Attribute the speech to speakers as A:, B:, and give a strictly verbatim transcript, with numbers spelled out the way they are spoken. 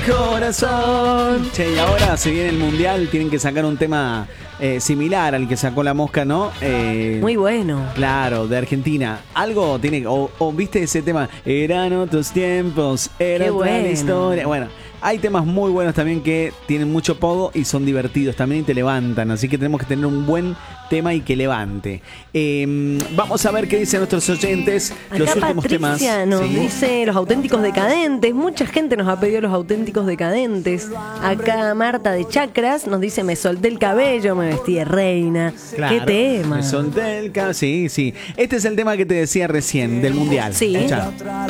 A: Corazón. Che, y ahora se viene el mundial, tienen que sacar un tema eh, similar al que sacó La Mosca, ¿no? Eh,
B: Muy bueno.
A: Claro, de Argentina. Algo tiene, o, o viste ese tema, eran otros tiempos, era
B: Qué
A: otra
B: bueno.
A: historia. Bueno, hay temas muy buenos también que tienen mucho pogo y son divertidos también y te levantan. Así que tenemos que tener un buen tema y que levante. Eh, vamos a ver qué dicen nuestros oyentes.
B: Acá
A: los últimos
B: Patricia
A: temas.
B: nos
A: ¿Sí?
B: dice Los Auténticos Decadentes. Mucha gente nos ha pedido Los Auténticos Decadentes. Acá Marta de Chacras nos dice: me solté el cabello, me vestí de reina.
A: Claro,
B: ¿Qué tema?
A: Me solté el cabello. Sí, sí. Este es el tema que te decía recién, del mundial.
B: Sí.
A: Escuchá.